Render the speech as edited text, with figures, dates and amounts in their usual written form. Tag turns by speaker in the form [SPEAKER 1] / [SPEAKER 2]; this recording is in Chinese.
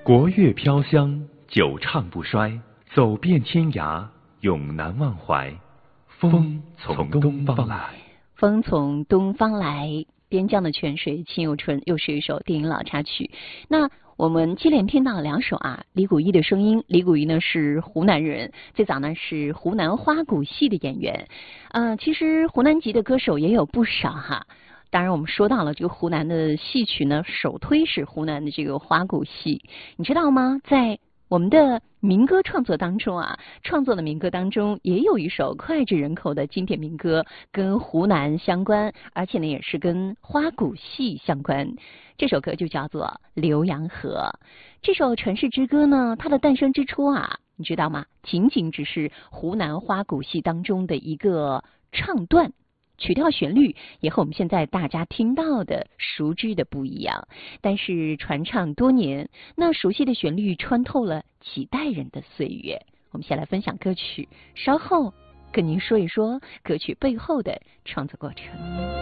[SPEAKER 1] 国乐飘香，久唱不衰，走遍天涯，永难忘怀。风从东方来，
[SPEAKER 2] 风从东方来，边疆的泉水清又纯，又是一首电影老插曲。那我们接连听到两首李谷一的声音。李谷一呢是湖南人，最早呢是湖南花鼓戏的演员。其实湖南籍的歌手也有不少哈。当然我们说到了这个湖南的戏曲呢，首推是湖南的这个花鼓戏。你知道吗？在我们的民歌创作当中创作的民歌当中也有一首脍炙人口的经典民歌，跟湖南相关，而且呢也是跟花鼓戏相关。这首歌就叫做《浏阳河》。这首传世之歌呢，它的诞生之初你知道吗？仅仅只是湖南花鼓戏当中的一个唱段，曲调旋律也和我们现在大家听到的熟知的不一样，但是传唱多年，那熟悉的旋律穿透了几代人的岁月。我们先来分享歌曲，稍后跟您说一说歌曲背后的创作过程。